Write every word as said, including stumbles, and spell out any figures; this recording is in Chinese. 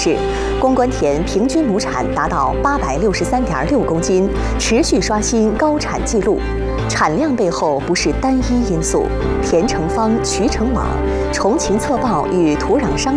示，公关田平均亩产达到八百六十三点六公斤，持续刷新高产纪录。产量背后不是单一因素，田成方、渠成网、重禽测报与土壤商。